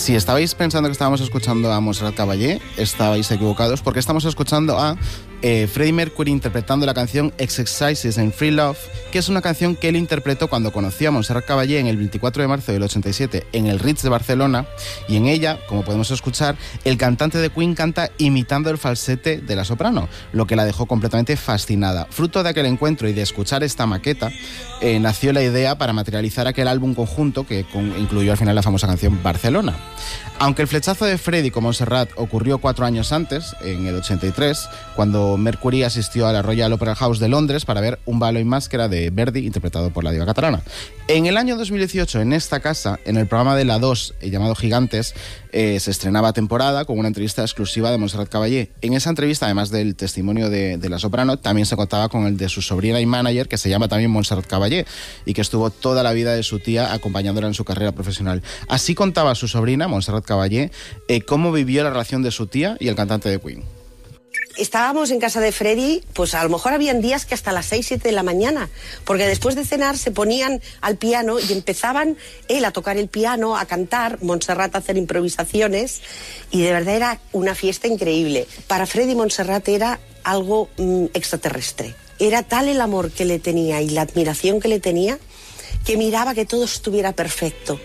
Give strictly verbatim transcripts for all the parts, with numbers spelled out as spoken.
Si estabais pensando que estábamos escuchando a Montserrat Caballé, estabais equivocados, porque estamos escuchando a eh, Freddie Mercury interpretando la canción Exercises in Free Love, que es una canción que él interpretó cuando conoció a Montserrat Caballé en el veinticuatro de marzo del ochenta y siete en el Ritz de Barcelona, y en ella, como podemos escuchar, el cantante de Queen canta imitando el falsete de la soprano, lo que la dejó completamente fascinada. Fruto de aquel encuentro y de escuchar esta maqueta, eh, nació la idea para materializar aquel álbum conjunto que con, incluyó al final la famosa canción Barcelona. Aunque el flechazo de Freddie con Montserrat ocurrió cuatro años antes, en el ochenta y tres, cuando Mercury asistió a la Royal Opera House de Londres para ver Un balo y máscara de Verdi, interpretado por la diva catalana. En el año dos mil dieciocho, en esta casa, en el programa de La dos, eh, llamado Gigantes, eh, se estrenaba temporada con una entrevista exclusiva de Montserrat Caballé. En esa entrevista, además del testimonio de, de la soprano, también se contaba con el de su sobrina y manager, que se llama también Montserrat Caballé, y que estuvo toda la vida de su tía acompañándola en su carrera profesional. Así contaba su sobrina, Montserrat Caballé, eh, cómo vivió la relación de su tía y el cantante de Queen. Estábamos en casa de Freddie, pues a lo mejor habían días que hasta las seis, siete de la mañana, porque después de cenar se ponían al piano y empezaban él a tocar el piano, a cantar, Montserrat a hacer improvisaciones, y de verdad era una fiesta increíble. Para Freddie, Montserrat era algo mmm, extraterrestre. Era tal el amor que le tenía y la admiración que le tenía, que miraba que todo estuviera perfecto.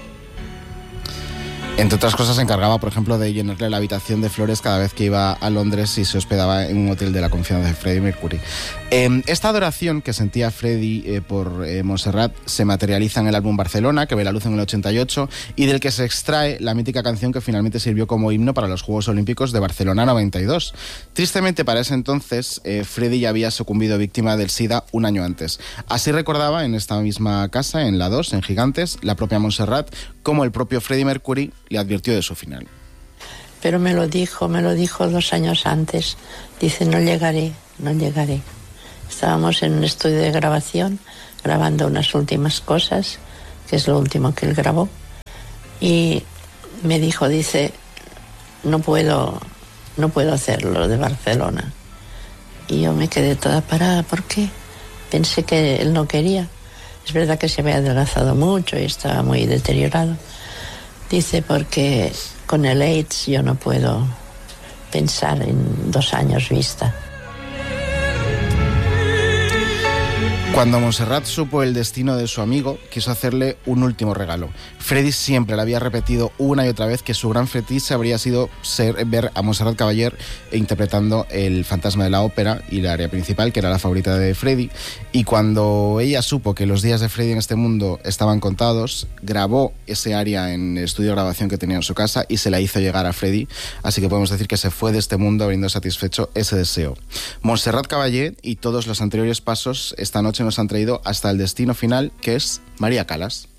Entre otras cosas, se encargaba, por ejemplo, de llenarle la habitación de flores cada vez que iba a Londres y se hospedaba en un hotel de la confianza de Freddie Mercury. Eh, esta adoración que sentía Freddie eh, por eh, Montserrat se materializa en el álbum Barcelona, que ve la luz en el ochenta y ocho, y del que se extrae la mítica canción que finalmente sirvió como himno para los Juegos Olímpicos de Barcelona noventa y dos. Tristemente, para ese entonces, eh, Freddie ya había sucumbido víctima del SIDA un año antes. Así recordaba en esta misma casa, en La dos, en Gigantes, la propia Montserrat, como el propio Freddie Mercury le advirtió de su final. Pero me lo dijo, me lo dijo dos años antes. Dice, no llegaré, no llegaré. Estábamos en un estudio de grabación, grabando unas últimas cosas, que es lo último que él grabó. Y me dijo, dice, no puedo, no puedo hacerlo de Barcelona. Y yo me quedé toda parada, ¿por qué? Pensé que él no quería. Es verdad que se había adelgazado mucho y estaba muy deteriorado. Dice, porque con el AIDS yo no puedo pensar en dos años vista. Cuando Montserrat supo el destino de su amigo, quiso hacerle un último regalo. Freddie siempre le había repetido una y otra vez que su gran fetiche habría sido ser, ver a Montserrat Caballé interpretando El fantasma de la ópera y la área principal, que era la favorita de Freddie. Y cuando ella supo que los días de Freddie en este mundo estaban contados, grabó ese área en el estudio de grabación que tenía en su casa y se la hizo llegar a Freddie. Así que podemos decir que se fue de este mundo habiendo satisfecho ese deseo. Montserrat Caballé y todos los anteriores pasos esta noche nos han traído hasta el destino final, que es María Callas.